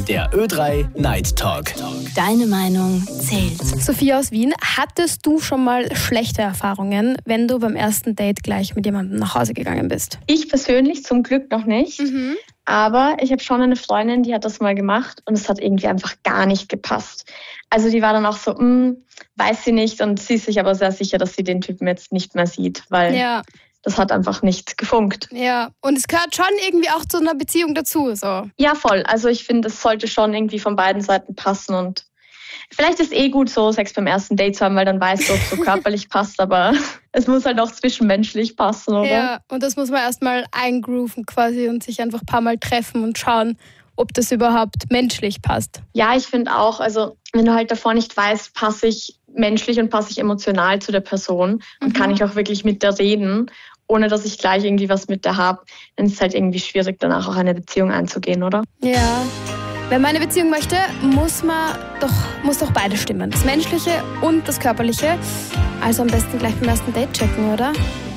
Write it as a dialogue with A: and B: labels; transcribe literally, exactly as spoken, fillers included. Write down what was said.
A: Der Ö drei Night Talk.
B: Deine Meinung zählt.
C: Sophia aus Wien, hattest du schon mal schlechte Erfahrungen, wenn du beim ersten Date gleich mit jemandem nach Hause gegangen bist?
D: Ich persönlich zum Glück noch nicht.
C: Mhm.
D: Aber ich habe schon eine Freundin, die hat das mal gemacht und es hat irgendwie einfach gar nicht gepasst. Also die war dann auch so, mh, weiß sie nicht, und sie ist sich aber sehr sicher, dass sie den Typen jetzt nicht mehr sieht, weil
C: Ja,
D: das hat einfach nicht gefunkt.
C: ja. Und es gehört schon irgendwie auch zu einer Beziehung dazu. So.
D: Ja, voll. Also ich finde, es sollte schon irgendwie von beiden Seiten passen, und vielleicht ist eh gut so, Sex beim ersten Date zu haben, weil dann weißt du, ob es so körperlich passt, aber es muss halt auch zwischenmenschlich passen, oder?
C: Ja, und das muss man erstmal eingrooven quasi und sich einfach ein paar Mal treffen und schauen, ob das überhaupt menschlich passt.
D: Ja, ich finde auch, also wenn du halt davor nicht weißt, passe ich menschlich und passe ich emotional zu der Person und
C: Mhm.
D: kann ich auch wirklich mit der reden, ohne dass ich gleich irgendwie was mit der habe, dann ist es halt irgendwie schwierig, danach auch eine Beziehung einzugehen, oder?
C: Ja. Wenn man eine Beziehung möchte, muss man doch, muss doch beides stimmen. Das Menschliche und das Körperliche. Also am besten gleich beim ersten Date checken, oder?